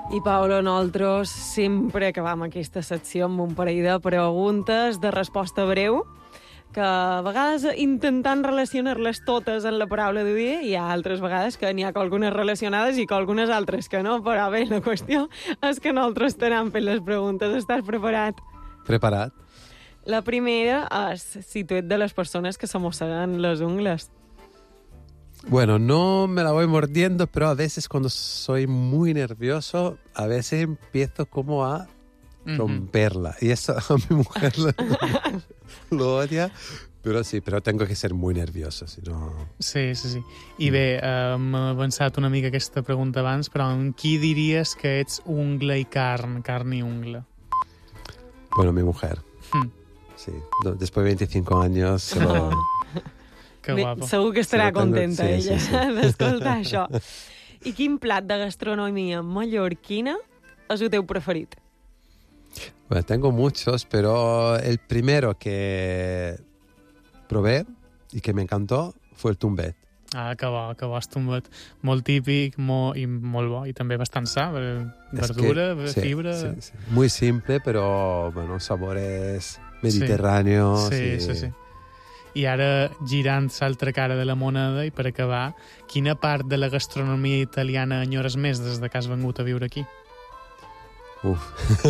I, Paula, nosaltres sempre acabam aquesta secció amb un parell de preguntes de resposta breu, que a vegades intentant relacionar-les totes en la paraula del dia, hi ha altres vegades que n'hi ha algunes relacionades i algunes altres que no, però bé, la qüestió és que nosaltres t'anem fent les preguntes. Estàs preparat? Preparat. La primera és si tu ets de les persones que se mosseguen les ungles. Bueno, no me la voy mordiendo, pero a veces cuando soy muy nervioso, a veces empiezo como a romperla. Y eso a mi mujer lo odia, pero sí, pero tengo que ser muy nervioso, si no... Sí. I bé, hem avançat una mica aquesta pregunta abans, però en qui diries que ets ungla i carn i ungla? Bueno, mi mujer. Sí, después de 25 años se lo... Que guapo. Segur que estarà contenta ella d'escoltar això. I quin plat de gastronomia mallorquina és el teu preferit? Bueno, tengo muchos, pero el primero que probé y que me encantó fue el tumbet. Ah, que bo, és tumbet. Molt típic i molt bo, i també bastant sa, verdura, fibra... Sí. Muy simple, pero bueno, sabores mediterráneos. Sí. I ara, girant l'altra cara de la moneda, i per acabar, quina part de la gastronomia italiana enyores més des que has vengut a viure aquí? Uf.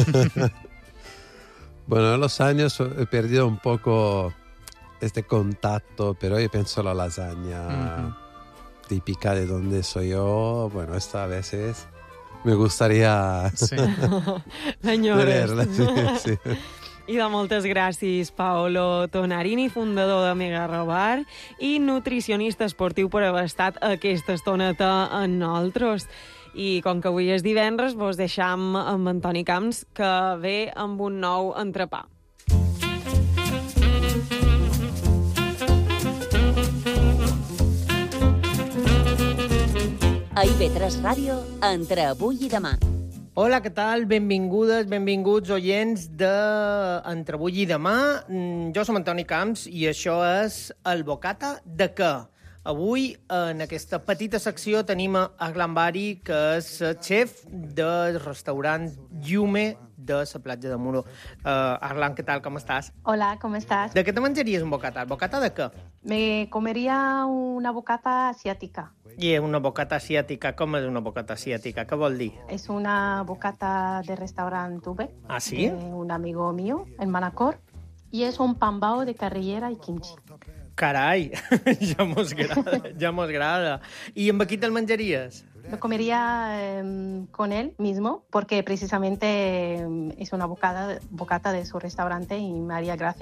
Bueno, en los años he perdido un poco este contacto, pero yo pienso la lasaña típica de donde soy yo. Bueno, esta a veces me gustaría verla. Sí. I de moltes gràcies, Paolo Tonarini, fundador de Mega Robar i nutricionista esportiu, per haver estat aquesta estoneta amb nosaltres. I com que avui és divendres, vos deixam amb Antoni Camps, que ve amb un nou entrepà. A IB3 Ràdio, entre avui i demà. Hola, què tal? Benvingudes, benvinguts oients de Entre avui i demà. Jo som Antoni Camps i això és el Bocata de què? Avui, en aquesta petita secció, tenim a Arlan Bari, que és xef del restaurant Yume de la platja de Muro. Arlan, què tal? Com estàs? Hola, ¿cómo estás? De què te menjaries un bocata? ¿Bocata de què? Me comería una bocata asiática. I una bocata asiàtica. Com és una bocata asiàtica? Què vol dir? Es una bocata de restaurant Tube. Ah, sí? De un amigo mío, en Manacor. Y es un pambao de carrillera y kimchi. Carai, ja mos agrada. I amb qui te'l menjaries? Lo comería con él mismo, porque precisamente es una bocata de su restaurante y me haría gracia